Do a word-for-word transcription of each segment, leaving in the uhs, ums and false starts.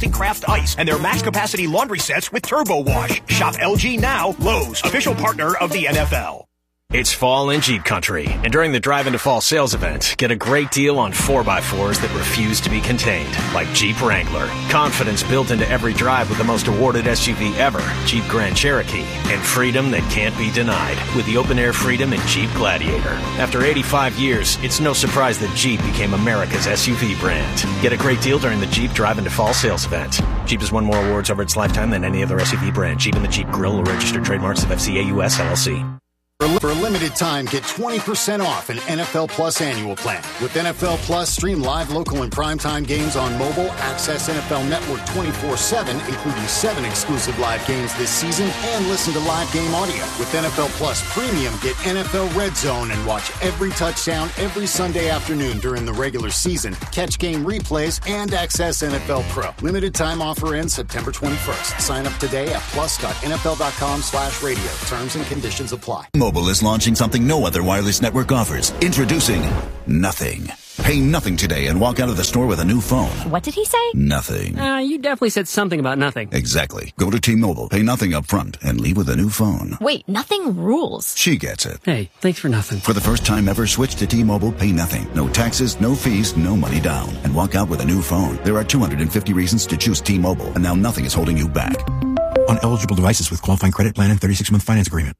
Craft Ice and their max capacity laundry sets with Turbo Wash. Shop L G now. Lowe's, official partner of the N F L. It's fall in Jeep country, and during the Drive Into Fall sales event, get a great deal on four by fours that refuse to be contained, like Jeep Wrangler. Confidence built into every drive with the most awarded S U V ever, Jeep Grand Cherokee, and freedom that can't be denied with the open-air Freedom and Jeep Gladiator. After eighty-five years, it's no surprise that Jeep became America's S U V brand. Get a great deal during the Jeep Drive Into Fall sales event. Jeep has won more awards over its lifetime than any other S U V brand. Jeep and the Jeep Grill are registered trademarks of F C A U S L L C. For a limited time, get twenty percent off an N F L Plus annual plan. With N F L Plus, stream live, local, and primetime games on mobile, access N F L Network twenty-four seven, including seven exclusive live games this season, and listen to live game audio. With N F L Plus Premium, get N F L Red Zone and watch every touchdown every Sunday afternoon during the regular season, catch game replays, and access N F L Pro. Limited time offer ends September twenty-first. Sign up today at plus.nfl.com slash radio. Terms and conditions apply. Mobile is launching something no other wireless network offers. Introducing Nothing. Pay nothing today and walk out of the store with a new phone. What did he say? Nothing. Uh, you definitely said something about nothing. Exactly. Go to T-Mobile, pay nothing up front, and leave with a new phone. Wait, nothing rules. She gets it. Hey, thanks for nothing. For the first time ever, switch to T-Mobile, pay nothing. No taxes, no fees, no money down. And walk out with a new phone. There are two hundred fifty reasons to choose T-Mobile, and now nothing is holding you back. On eligible devices with qualifying credit plan and thirty-six month finance agreement.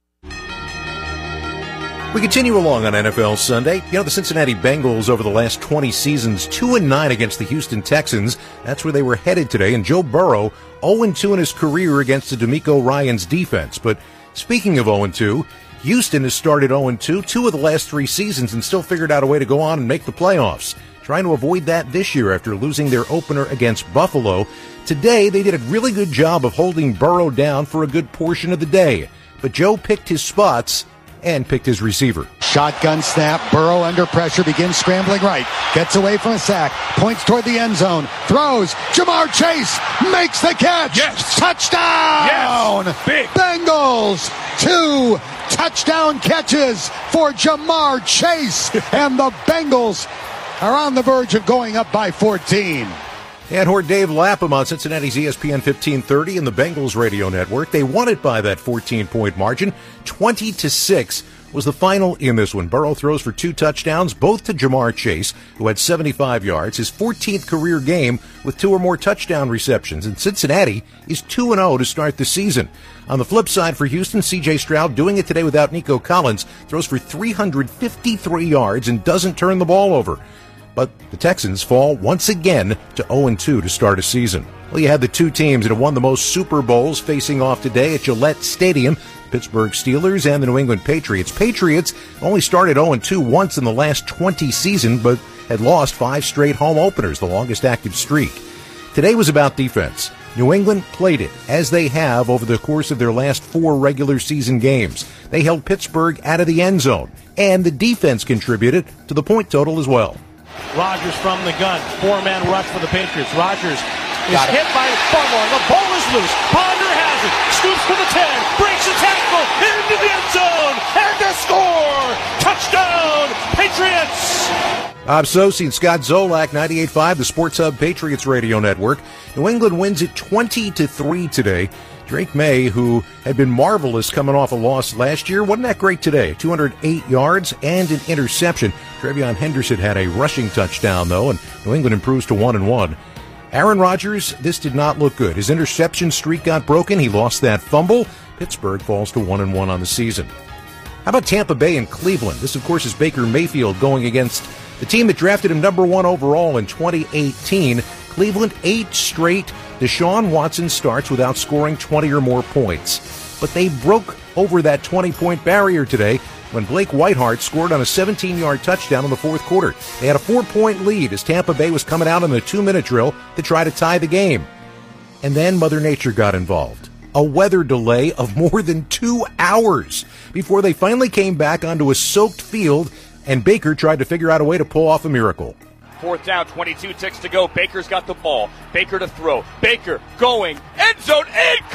We continue along on N F L Sunday. You know, the Cincinnati Bengals over the last twenty seasons, two and nine against the Houston Texans. That's where they were headed today. And Joe Burrow, oh and two in his career against the D'Amico Ryans defense. But speaking of oh and two, Houston has started oh and two, two of the last three seasons, and still figured out a way to go on and make the playoffs. Trying to avoid that this year after losing their opener against Buffalo. Today, they did a really good job of holding Burrow down for a good portion of the day. But Joe picked his spots and picked his receiver. Shotgun snap, Burrow under pressure, begins scrambling right, gets away from a sack, points toward the end zone, throws, Jamar Chase makes the catch! Yes! Touchdown! Yes! Big! Bengals, two touchdown catches for Jamar Chase, and the Bengals are on the verge of going up by fourteen. And heard Dave Lapham on Cincinnati's E S P N fifteen thirty and the Bengals radio network. They won it by that fourteen-point margin. twenty to six was the final in this one. Burrow throws for two touchdowns, both to Jamar Chase, who had seventy-five yards, his fourteenth career game with two or more touchdown receptions. And Cincinnati is two and oh to start the season. On the flip side for Houston, C J Stroud, doing it today without Nico Collins, throws for three hundred fifty-three yards and doesn't turn the ball over. But the Texans fall once again to oh and two to start a season. Well, you had the two teams that have won the most Super Bowls facing off today at Gillette Stadium, Pittsburgh Steelers and the New England Patriots. Patriots only started oh and two once in the last twenty seasons, but had lost five straight home openers, the longest active streak. Today was about defense. New England played it, as they have over the course of their last four regular season games. They held Pittsburgh out of the end zone, and the defense contributed to the point total as well. Rodgers from the gun. Four-man rush for the Patriots. Rodgers is hit by Barmore. The ball is loose. Ponder has it. Scoops to the ten. Breaks the tackle. Into the end zone. And a score. Touchdown, Patriots. Bob Socci and Scott Zolak, ninety-eight point five, the Sports Hub Patriots radio network. New England wins it twenty to three today. Drake May, who had been marvelous coming off a loss last year, wasn't that great today. two hundred eight yards and an interception. Trevion Henderson had a rushing touchdown, though, and New England improves to one and one. Aaron Rodgers, this did not look good. His interception streak got broken. He lost that fumble. Pittsburgh falls to one and one on the season. How about Tampa Bay and Cleveland? This, of course, is Baker Mayfield going against the team that drafted him number one overall in twenty eighteen. Cleveland, eight straight Deshaun Watson starts without scoring twenty or more points. But they broke over that twenty-point barrier today when Blake Whiteheart scored on a seventeen-yard touchdown in the fourth quarter. They had a four-point lead as Tampa Bay was coming out in the two-minute drill to try to tie the game. And then Mother Nature got involved. A weather delay of more than two hours before they finally came back onto a soaked field, and Baker tried to figure out a way to pull off a miracle. Fourth down, twenty-two ticks to go. Baker's got the ball. Baker to throw. Baker going. End zone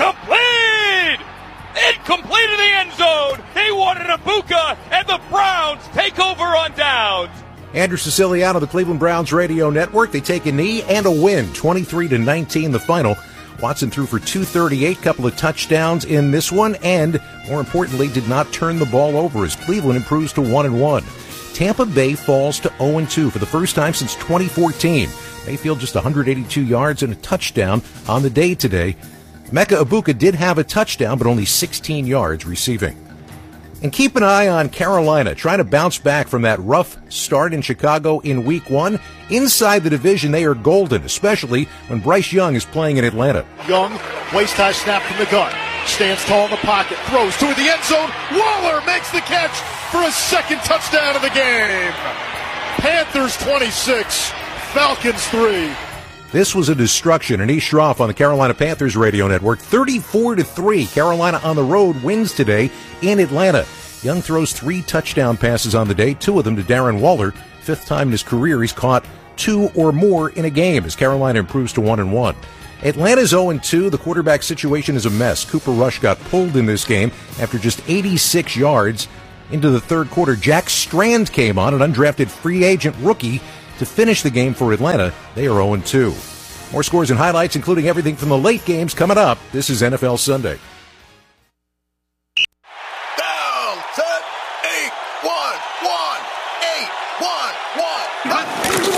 incomplete! Incomplete in the end zone! They wanted a Ibuka, and the Browns take over on downs. Andrew Siciliano, the Cleveland Browns radio network. They take a knee and a win, twenty-three to nineteen the final. Watson threw for two thirty-eight, couple of touchdowns in this one, and more importantly, did not turn the ball over as Cleveland improves to one and one. Tampa Bay falls to oh and two for the first time since twenty fourteen. Mayfield just one hundred eighty-two yards and a touchdown on the day today. Emeka Egbuka did have a touchdown, but only sixteen yards receiving. And keep an eye on Carolina, trying to bounce back from that rough start in Chicago in week one. Inside the division, they are golden, especially when Bryce Young is playing in Atlanta. Young, waist-high snap from the gun. Stands tall in the pocket, throws to the end zone. Waller makes the catch for a second touchdown of the game. Panthers twenty-six, Falcons three. This was a destruction. Anish Shroff on the Carolina Panthers radio network. thirty-four to three. Carolina on the road wins today in Atlanta. Young throws three touchdown passes on the day, two of them to Darren Waller. Fifth time in his career he's caught two or more in a game as Carolina improves to one and one. Atlanta's oh and two. The quarterback situation is a mess. Cooper Rush got pulled in this game after just eighty-six yards into the third quarter. Jack Strand came on, an undrafted free agent rookie, to finish the game for Atlanta. They are oh and two. More scores and highlights, including everything from the late games, coming up. This is N F L Sunday. Down, set, eight, one, one, eight, one, one.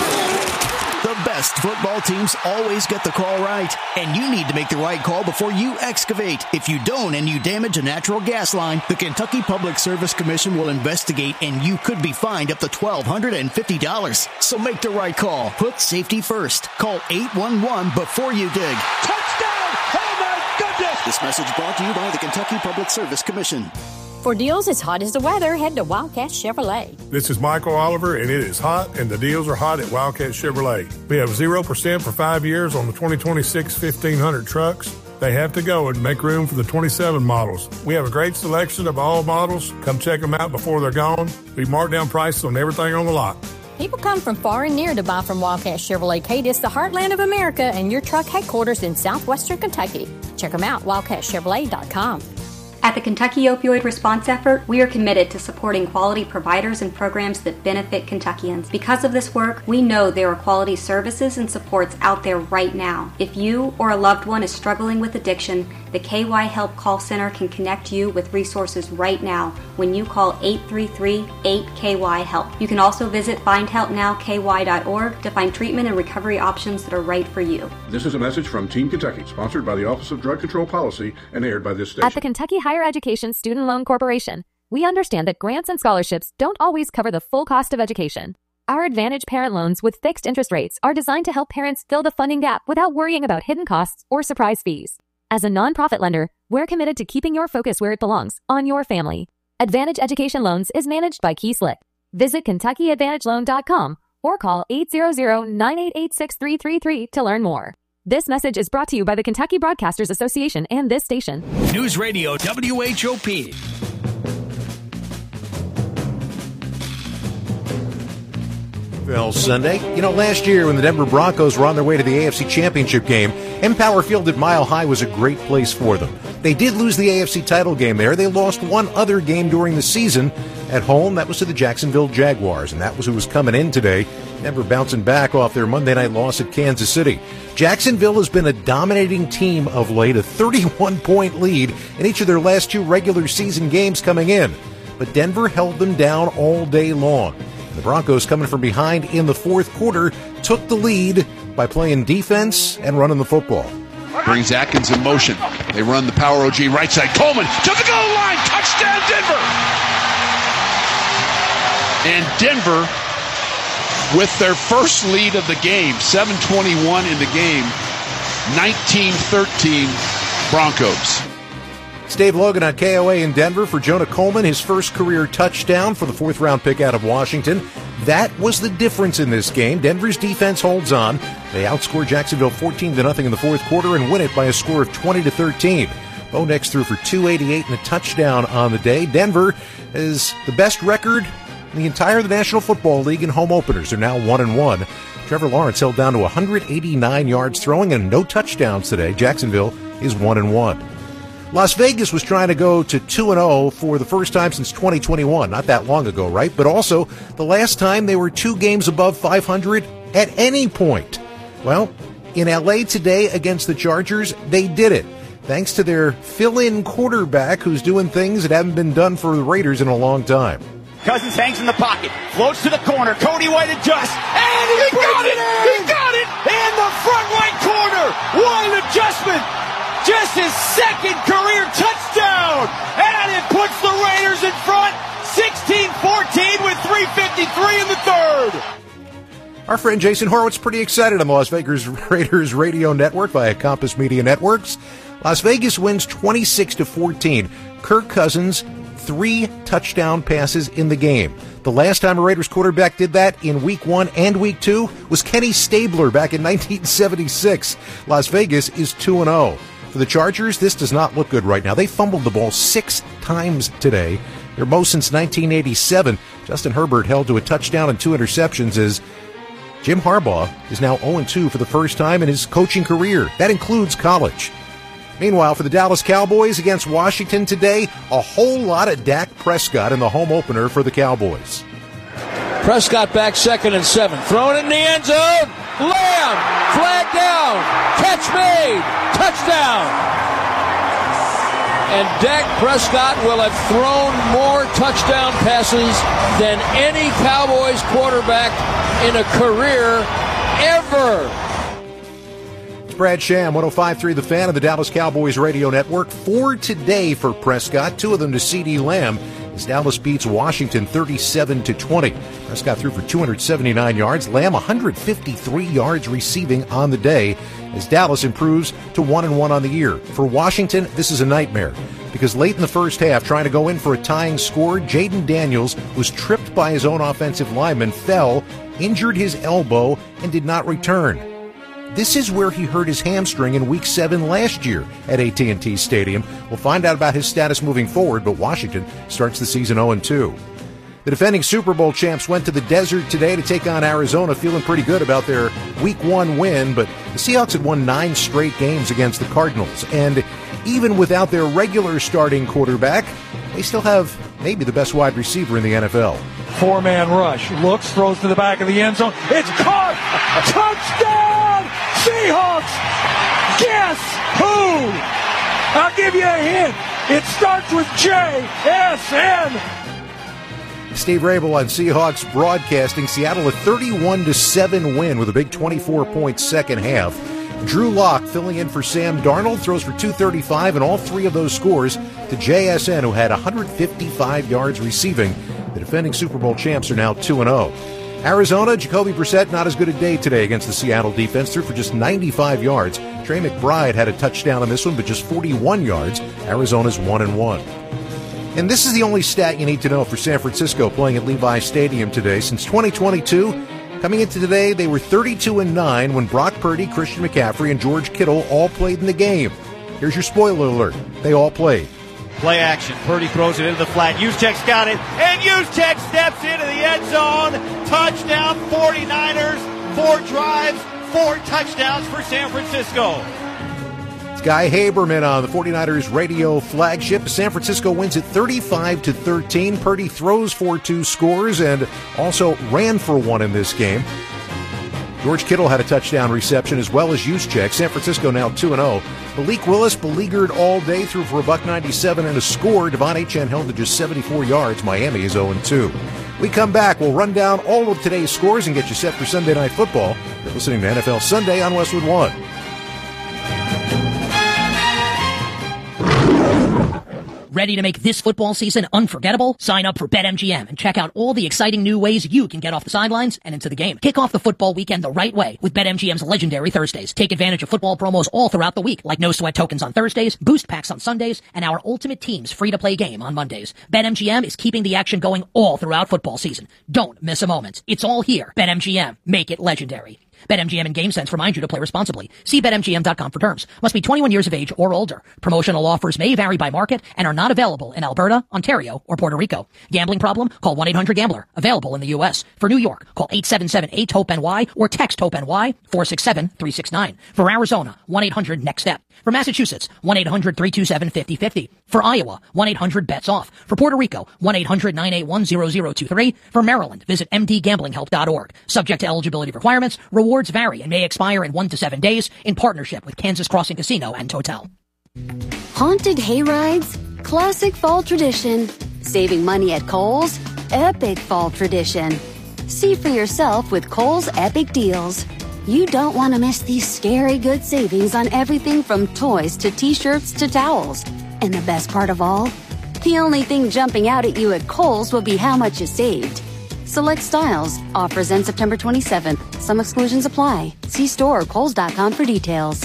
The best football teams always get the call right, and you need to make the right call before you excavate. If you don't and you damage a natural gas line, the Kentucky Public Service Commission will investigate, and you could be fined up to twelve hundred fifty dollars. So make the right call. Put safety first. Call eight one one before you dig. Touchdown! Oh my goodness! This message brought to you by the Kentucky Public Service Commission. For deals as hot as the weather, head to Wildcat Chevrolet. This is Michael Oliver, and it is hot, and the deals are hot at Wildcat Chevrolet. We have zero percent for five years on the twenty twenty-six fifteen hundred trucks. They have to go and make room for the twenty-seven models. We have a great selection of all models. Come check them out before they're gone. We mark down prices on everything on the lot. People come from far and near to buy from Wildcat Chevrolet Cadiz, the heartland of America, and your truck headquarters in southwestern Kentucky. Check them out, wildcat chevrolet dot com. At the Kentucky Opioid Response Effort, we are committed to supporting quality providers and programs that benefit Kentuckians. Because of this work, we know there are quality services and supports out there right now. If you or a loved one is struggling with addiction, the K Y Help Call Center can connect you with resources right now when you call eight three three, eight K Y help. You can also visit find help now K Y dot org to find treatment and recovery options that are right for you. This is a message from Team Kentucky, sponsored by the Office of Drug Control Policy and aired by this station. At the Kentucky Higher Education Student Loan Corporation, we understand that grants and scholarships don't always cover the full cost of education. Our Advantage Parent Loans with fixed interest rates are designed to help parents fill the funding gap without worrying about hidden costs or surprise fees. As a nonprofit lender, we're committed to keeping your focus where it belongs, on your family. Advantage Education Loans is managed by Key Slick. Visit kentucky advantage loan dot com or call eight hundred, nine eight eight, six three three three to learn more. This message is brought to you by the Kentucky Broadcasters Association and this station. News Radio W H O P. Well, Sunday. You know, last year when the Denver Broncos were on their way to the A F C Championship game, Empower Field at Mile High was a great place for them. They did lose the A F C title game there. They lost one other game during the season at home. That was to the Jacksonville Jaguars, and that was who was coming in today. Denver bouncing back off their Monday night loss at Kansas City. Jacksonville has been a dominating team of late, a thirty-one point lead in each of their last two regular season games coming in. But Denver held them down all day long. The Broncos, coming from behind in the fourth quarter, took the lead by playing defense and running the football. Brings Atkins in motion. They run the power O G right side. Coleman to the goal line. Touchdown, Denver. And Denver, with their first lead of the game, seven twenty-one in the game, nineteen thirteen Broncos. It's Dave Logan on K O A in Denver for Jonah Coleman, his first career touchdown for the fourth round pick out of Washington. That was the difference in this game. Denver's defense holds on. They outscore Jacksonville fourteen to nothing in the fourth quarter and win it by a score of twenty to thirteen. Bo Nix threw for two eighty-eight and a touchdown on the day. Denver is the best record in the entire National Football League in home openers. They're now one and one. Trevor Lawrence held down to one hundred eighty-nine yards throwing and no touchdowns today. Jacksonville is one and one. Las Vegas was trying to go to two and oh for the first time since twenty twenty-one. Not that long ago, right? But also the last time they were two games above five hundred at any point. Well, in L A today against the Chargers, they did it. Thanks to their fill-in quarterback who's doing things that haven't been done for the Raiders in a long time. Cousins hangs in the pocket, floats to the corner. Cody White adjusts, and he, he got it! it he got it in the front right corner. What an adjustment! Just his second career touchdown, and it puts the Raiders in front, sixteen fourteen with three fifty-three in the third. Our friend Jason Horowitz pretty excited on the Las Vegas Raiders radio network via Compass Media Networks. Las Vegas wins twenty-six to fourteen. Kirk Cousins, three touchdown passes in the game. The last time a Raiders quarterback did that in week one and week two was Kenny Stabler back in nineteen seventy-six. Las Vegas is two and oh. For the Chargers, this does not look good right now. They fumbled the ball six times today. Their most since nineteen eighty-seven. Justin Herbert held to a touchdown and two interceptions as Jim Harbaugh is now oh and two for the first time in his coaching career. That includes college. Meanwhile, for the Dallas Cowboys against Washington today, a whole lot of Dak Prescott in the home opener for the Cowboys. Prescott back second and seven. Thrown in the end zone. Lamb. Flag down. Catch made. Touchdown. And Dak Prescott will have thrown more touchdown passes than any Cowboys quarterback in a career ever. Brad Sham, one oh five point three The Fan of the Dallas Cowboys radio network. Four today for Prescott, two of them to CeeDee Lamb, as Dallas beats Washington thirty-seven to twenty. Prescott threw for two hundred seventy-nine yards, Lamb one hundred fifty-three yards receiving on the day, as Dallas improves to one and one on the year. For Washington, this is a nightmare, because late in the first half, trying to go in for a tying score, Jaden Daniels was tripped by his own offensive lineman, fell, injured his elbow, and did not return. This is where he hurt his hamstring in Week seven last year at A T and T Stadium. We'll find out about his status moving forward, but Washington starts the season oh and two. The defending Super Bowl champs went to the desert today to take on Arizona, feeling pretty good about their Week one win, but the Seahawks had won nine straight games against the Cardinals, and even without their regular starting quarterback, they still have maybe the best wide receiver in the N F L. Four-man rush, looks, throws to the back of the end zone. It's caught! Touchdown! Seahawks! Guess who? I'll give you a hint. It starts with J S N. Steve Rabel on Seahawks Broadcasting. Seattle a thirty-one to seven win with a big twenty-four point second half. Drew Lock filling in for Sam Darnold, throws for two thirty-five, and all three of those scores to J S N, who had one hundred fifty-five yards receiving. The defending Super Bowl champs are now two and oh. Arizona, Jacoby Brissett, not as good a day today against the Seattle defense, threw for just ninety-five yards. Trey McBride had a touchdown on this one, but just forty-one yards. Arizona's one and one. And this is the only stat you need to know for San Francisco playing at Levi Stadium today. Since twenty twenty-two, coming into today, they were thirty-two and nine when Brock Purdy, Christian McCaffrey, and George Kittle all played in the game. Here's your spoiler alert. They all played. Play action. Purdy throws it into the flat. Juszczyk's got it. And Juszczyk steps into the end zone. Touchdown forty-niners. Four drives, four touchdowns for San Francisco. It's Guy Haberman on the forty-niners radio flagship. San Francisco wins it thirty-five to thirteen. Purdy throws for two scores and also ran for one in this game. George Kittle had a touchdown reception as well as Juszczyk. San Francisco now two and oh. Malik Willis beleaguered all day, threw for a buck ninety-seven and a score. Devon Achane held to just seventy-four yards. Miami is oh and two. We come back. We'll run down all of today's scores and get you set for Sunday Night Football. You're listening to N F L Sunday on Westwood One. Ready to make this football season unforgettable? Sign up for BetMGM and check out all the exciting new ways you can get off the sidelines and into the game. Kick off the football weekend the right way with BetMGM's legendary Thursdays. Take advantage of football promos all throughout the week, like no sweat tokens on Thursdays, boost packs on Sundays, and our Ultimate Teams free-to-play game on Mondays. BetMGM is keeping the action going all throughout football season. Don't miss a moment. It's all here. BetMGM. Make it legendary. BetMGM and GameSense remind you to play responsibly. See Bet M G M dot com for terms. Must be twenty-one years of age or older. Promotional offers may vary by market and are not available in Alberta, Ontario, or Puerto Rico. Gambling problem? Call one eight hundred gambler. Available in the U S. For New York, call eight seven seven eight hope N Y or text HOPE-NY four six seven three six nine. For Arizona, one eight hundred next step. For Massachusetts, one eight hundred three two seven five zero five zero. For Iowa, one eight hundred bets off. For Puerto Rico, one eight hundred nine eight one zero zero two three. For Maryland, visit m d gambling help dot org. Subject to eligibility requirements, rewards vary and may expire in one to seven days in partnership with Kansas Crossing Casino and Hotel. Haunted hayrides? Classic fall tradition. Saving money at Kohl's? Epic fall tradition. See for yourself with Kohl's Epic Deals. You don't want to miss these scary good savings on everything from toys to t-shirts to towels. And the best part of all? The only thing jumping out at you at Kohl's will be how much you saved. Select styles. Offers end September twenty-seventh. Some exclusions apply. See store or kohls dot com for details.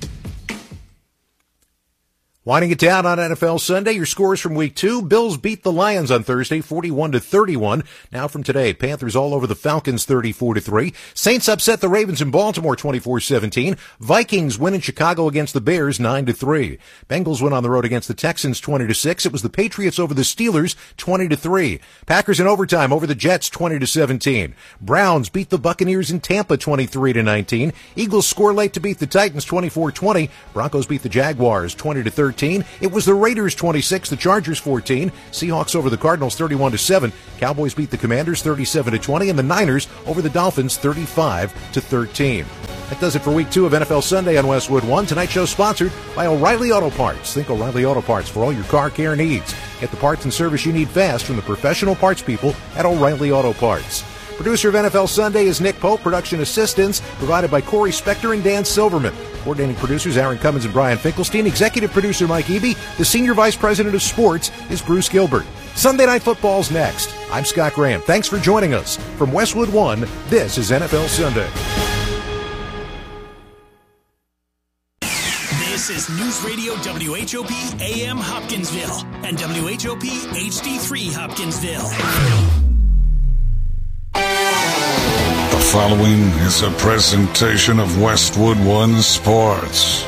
Winding it down on N F L Sunday, your scores from week two. Bills beat the Lions on Thursday, forty-one to thirty-one. Now from today, Panthers all over the Falcons, thirty-four to three. Saints upset the Ravens in Baltimore, twenty-four seventeen. Vikings win in Chicago against the Bears, nine to three. Bengals win on the road against the Texans, twenty to six. It was the Patriots over the Steelers, twenty to three. Packers in overtime over the Jets, twenty to seventeen. Browns beat the Buccaneers in Tampa, twenty-three to nineteen. Eagles score late to beat the Titans, twenty-four twenty. Broncos beat the Jaguars, twenty to thirteen. It was the Raiders twenty-six, the Chargers fourteen. Seahawks over the Cardinals thirty-one to seven. Cowboys beat the Commanders thirty-seven to twenty, and the Niners over the Dolphins thirty-five to thirteen. That does it for week two of N F L Sunday on Westwood One. Tonight's show sponsored by O'Reilly Auto Parts. Think O'Reilly Auto Parts for all your car care needs. Get the parts and service you need fast from the professional parts people at O'Reilly Auto Parts. Producer of N F L Sunday is Nick Pope. Production assistance provided by Corey Spector and Dan Silverman. Coordinating producers Aaron Cummins and Brian Finkelstein. Executive producer Mike Eby. The Senior Vice President of Sports is Bruce Gilbert. Sunday Night Football's next. I'm Scott Graham. Thanks for joining us. From Westwood One, this is N F L Sunday. This is News Radio W H O P A M Hopkinsville and W H O P H D three Hopkinsville. The following is a presentation of Westwood One Sports.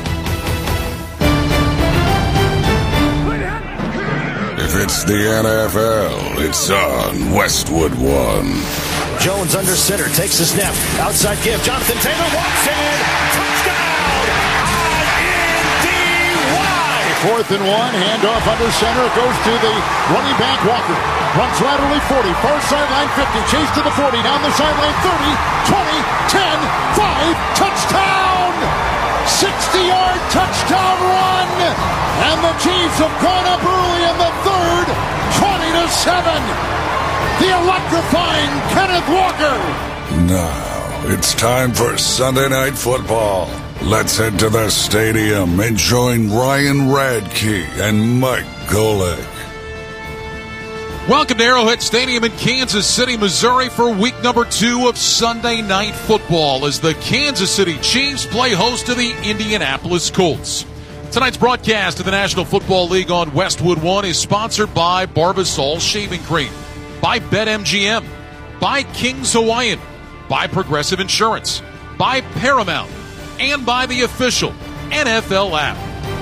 If it's the N F L, it's on Westwood One. Jones under center, takes a snap, outside give, Jonathan Taylor walks in, touchdown, I N D Y! Fourth and one, handoff under center, goes to the running back Walker. Runs laterally forty, far sideline fifty, chase to the forty, down the sideline thirty, twenty, ten, five, touchdown! sixty-yard touchdown run! And the Chiefs have gone up early in the third, twenty to seven. The electrifying Kenneth Walker. Now, it's time for Sunday Night Football. Let's head to the stadium and join Ryan Radke and Mike Golick. Welcome to Arrowhead Stadium in Kansas City, Missouri for week number two of Sunday Night Football as the Kansas City Chiefs play host to the Indianapolis Colts. Tonight's broadcast of the National Football League on Westwood One is sponsored by Barbasol Shaving Cream, by BetMGM, by King's Hawaiian, by Progressive Insurance, by Paramount, and by the official N F L app.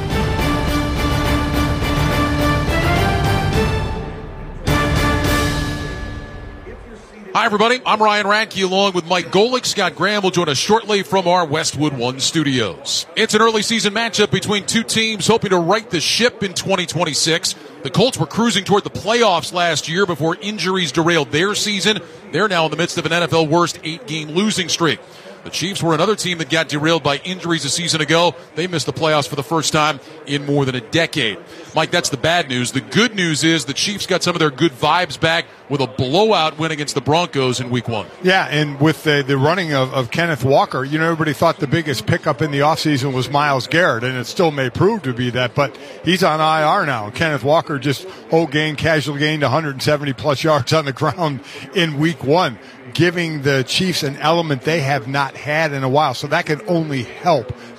Hi, everybody. I'm Ryan Radke along with Mike Golick. Scott Graham will join us shortly from our Westwood One studios. It's an early season matchup between two teams hoping to right the ship in twenty twenty-six. The Colts were cruising toward the playoffs last year before injuries derailed their season. They're now in the midst of an N F L worst eight-game losing streak. The Chiefs were another team that got derailed by injuries a season ago. They missed the playoffs for the first time in more than a decade. Mike, that's the bad news. The good news is the Chiefs got some of their good vibes back with a blowout win against the Broncos in week one. Yeah, and with the, the running of, of Kenneth Walker, you know, everybody thought the biggest pickup in the offseason was Myles Garrett, and it still may prove to be that, but he's on I R now. Kenneth Walker just whole gain, casual gained one hundred seventy plus yards on the ground in week one, giving the Chiefs an element they have not had in a while. So that can only help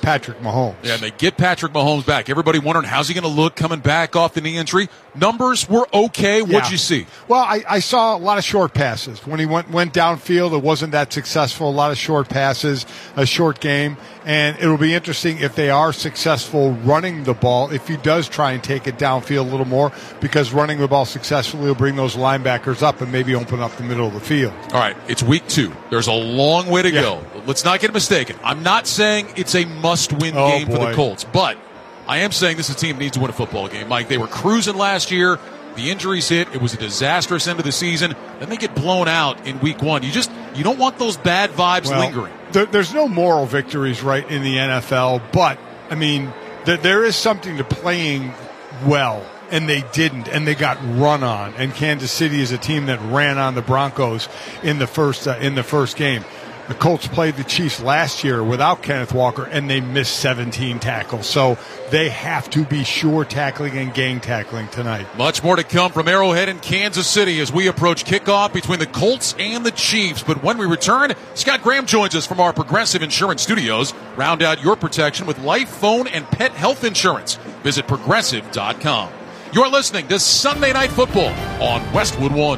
Patrick Mahomes. Yeah, and they get Patrick Mahomes back. Everybody wondering how's he going to look coming back off the knee injury. Numbers were okay. What'd Yeah. you see? Well, I, I saw a lot of short passes. When he went went downfield, it wasn't that successful. A lot of short passes, a short game. And it'll be interesting if they are successful running the ball, if he does try and take it downfield a little more, because running the ball successfully will bring those linebackers up and maybe open up the middle of the field. All right, it's week two. There's a long way to Yeah. go. Let's not get mistaken. I'm not saying it's a must-win Oh, game for the boy. Colts, but I am saying this is a team that needs to win a football game. Mike, they were cruising last year. The injuries hit. It was a disastrous end of the season. Then they get blown out in week one. You just you don't want those bad vibes Well, lingering. There, there's no moral victories, right, in the N F L, but, I mean, there, there is something to playing well, and they didn't, and they got run on. And Kansas City is a team that ran on the Broncos in the first uh, in the first game. The Colts played the Chiefs last year without Kenneth Walker, and they missed seventeen tackles. So they have to be sure tackling and gang tackling tonight. Much more to come from Arrowhead and Kansas City as we approach kickoff between the Colts and the Chiefs. But when we return, Scott Graham joins us from our Progressive Insurance Studios. Round out your protection with life, phone, and pet health insurance. Visit progressive dot com. You're listening to Sunday Night Football on Westwood One.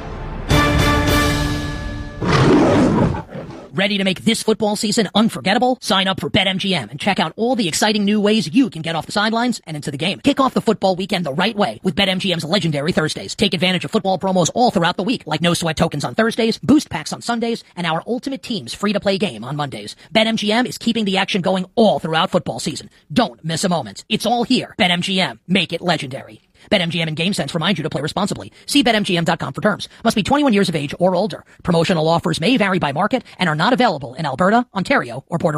Ready to make this football season unforgettable? Sign up for BetMGM and check out all the exciting new ways you can get off the sidelines and into the game. Kick off the football weekend the right way with BetMGM's legendary Thursdays. Take advantage of football promos all throughout the week, like no sweat tokens on Thursdays, boost packs on Sundays, and our Ultimate Team's free-to-play game on Mondays. BetMGM is keeping the action going all throughout football season. Don't miss a moment. It's all here. BetMGM. Make it legendary. BetMGM and GameSense remind you to play responsibly. See Bet M G M dot com for terms. Must be twenty-one years of age or older. Promotional offers may vary by market and are not available in Alberta, Ontario, or Puerto Rico.